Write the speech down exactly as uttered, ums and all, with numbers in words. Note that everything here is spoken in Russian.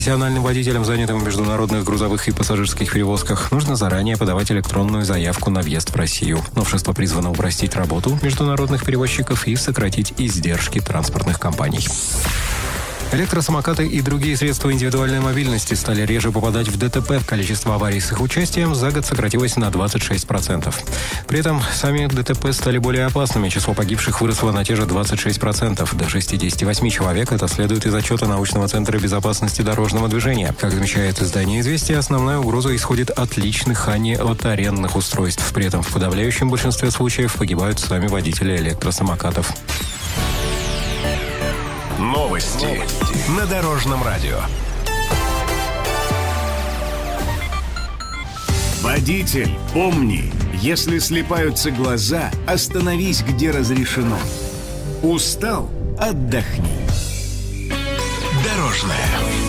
Профессиональным водителям, занятым в международных грузовых и пассажирских перевозках, нужно заранее подавать электронную заявку на въезд в Россию. Новшество призвано упростить работу международных перевозчиков и сократить издержки транспортных компаний. Электросамокаты и другие средства индивидуальной мобильности стали реже попадать в ДТП. Количество аварий с их участием за год сократилось на двадцать шесть процентов. При этом сами ДТП стали более опасными. Число погибших выросло на те же двадцать шесть процентов, до шестьдесят восемь человек. Это следует из отчета Научного центра безопасности дорожного движения. Как замечает издание «Известия», основная угроза исходит от личных, а не от арендных устройств. При этом в подавляющем большинстве случаев погибают сами водители электросамокатов. Новости, Новости на Дорожном радио. Водитель, помни, если слипаются глаза, остановись, где разрешено. Устал? Отдохни. Дорожное.